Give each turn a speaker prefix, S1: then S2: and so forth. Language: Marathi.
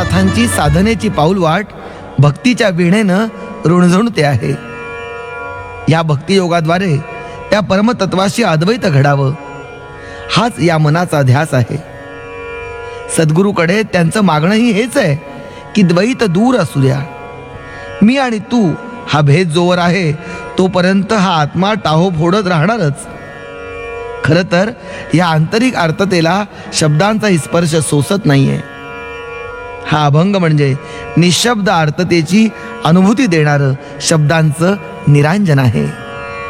S1: नाथांची साधनेची पाऊलवाट भक्तीच्या वीणेनं रुणझुणते आहे. या भक्तियोगाद्वारे त्या परमतत्वाशी अद्वैत घडावं, हाच या मनाचा ध्यास आहे. सद्गुरूकडे त्यांचं मागणंही हेच आहे की द्वैत दूर असू द्या. मी आणि तू हा भेद जोवर आहे तोपर्यंत हा आत्मा टाहो फोडत राहणारच. खरं तर या आंतरिक अर्थतेला शब्दांचा स्पर्श सोसत नाहीये. हा अभंग म्हणजे निशब्द अर्थतेची अनुभूती देणारं शब्दांचं निरांजन आहे.